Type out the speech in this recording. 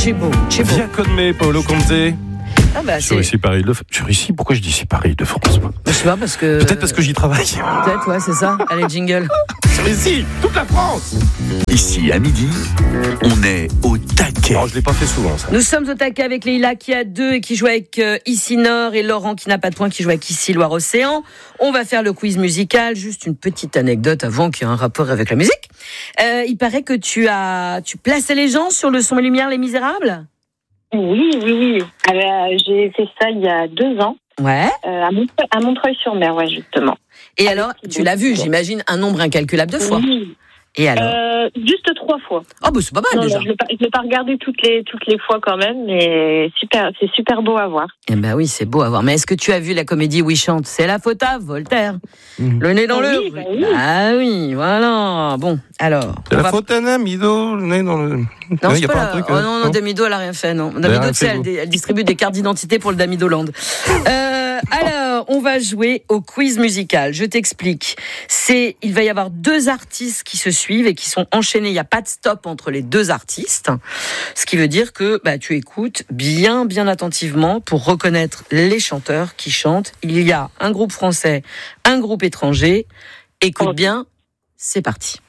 beau. Via Conmé, Paolo Conte. Ah bah, Sur ici Paris de Sur ici, pourquoi je dis ici Paris de France moi je sais pas parce que. Peut-être parce que j'y travaille. Peut-être, ouais, c'est ça. Allez, jingle. Sur ici, toute la France. Ici, à midi, on est au taquet. Non, je l'ai pas fait souvent ça. Nous sommes au taquet avec Leïla qui a 2 et qui joue avec Ici Nord et Laurent qui n'a pas de points qui joue avec Ici Loire-Océan. On va faire le quiz musical. Juste une petite anecdote avant qu'il y ait un rapport avec la musique. Il paraît que tu plaçais les gens sur le son et lumière Les Misérables. Oui. J'ai fait ça il y a 2 ans. Ouais. À Montreuil-sur-Mer, ouais, justement. Et alors, tu l'as vu, j'imagine, un nombre incalculable de fois. Oui. Et alors Juste 3 fois. Oh, bah c'est pas mal déjà. Je l'ai pas regardé toutes les fois quand même, mais c'est super beau à voir. Eh ben oui, c'est beau à voir. Mais est-ce que tu as vu la comédie où il chante C'est la faute à Voltaire. Le nez dans le... Oui. Ah oui, voilà. Bon, alors... C'est la faute à Damido, le nez dans le... Non, il y a pas un truc... non, Damido, elle a rien fait, non. Damido, tu sais, elle distribue des cartes d'identité pour le Damido Land. Alors, on va jouer au quiz musical. Je t'explique. Il va y avoir 2 artistes qui se suivent et qui sont enchaînés. Il n'y a pas de stop entre les 2 artistes. Ce qui veut dire que tu écoutes bien attentivement pour reconnaître les chanteurs qui chantent. Il y a un groupe français, un groupe étranger. Écoute bien, c'est parti.